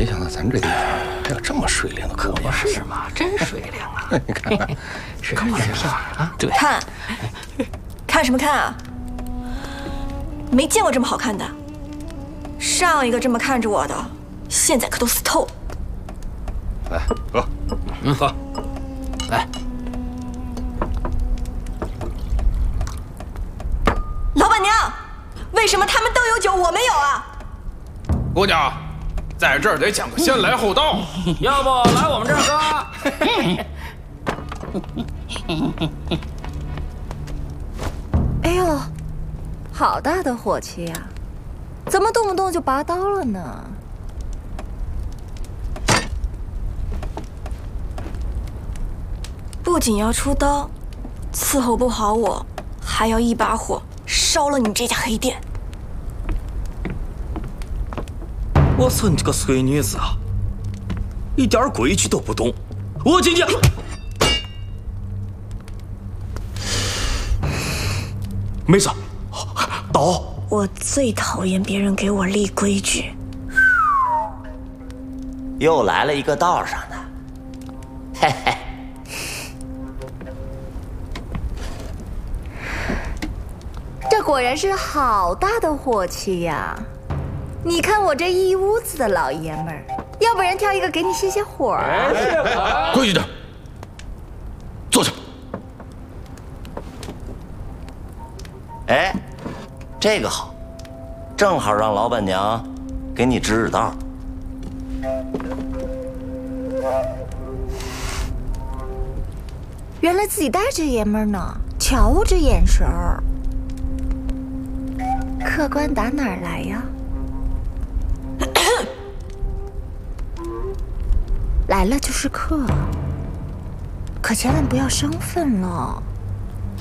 想到咱这地方还有这么水灵的客人， 是吗？真水灵啊！ 你看看， 是漂亮啊！对， 看什么看啊？没见过这么好看的。上一个这么看着我的，现在可都死透了。 来喝， 喝，来。 老板娘，为什么他们都有酒，我没有啊？ 姑娘，在这儿得讲个先来后到， 要不来我们这儿喝？ 哎呦，好大的火气呀！怎么动不动就拔刀了呢？ 不仅要出刀，伺候不好我，还要一把火烧了你这家黑店。 我说你这个衰女子啊，一点规矩都不懂！我今天，没事，刀。 我最讨厌别人给我立规矩。 又来了一个道上的，嘿嘿。 这果然是好大的火气呀！你看我这一屋子的老爷们儿，要不然挑一个给你泄泄火啊！ 规矩点，坐下。 哎，这个好，正好让老板娘给你指指道。 原来自己带着爷们儿呢，瞧我这眼神儿。客官打哪儿来呀？来了就是客，可千万不要生分了。